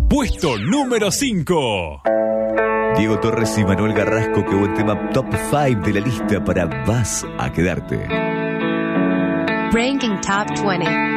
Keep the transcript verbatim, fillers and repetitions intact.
Puesto número cinco. Diego Torres y Manuel Garrasco, que buen tema, top cinco de la lista para Vas a Quedarte. Ranking Top veinte.